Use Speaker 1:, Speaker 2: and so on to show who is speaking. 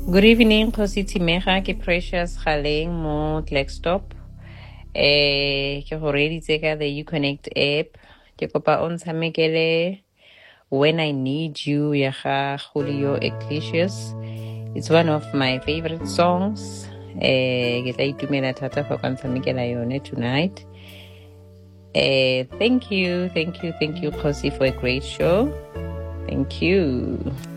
Speaker 1: Good evening, Khosi Timega, ke Precious Galeng mo Blackstop. Ke go reditse ka the Uconnect app. Ke kopa o ntshamekele When I Need You ya ga Julio Iglesias. It's one of my favorite songs. Ke tla itumela thata fa ka ntshamekela yone tonight. Thank you, Khosi, for a great show. Thank you.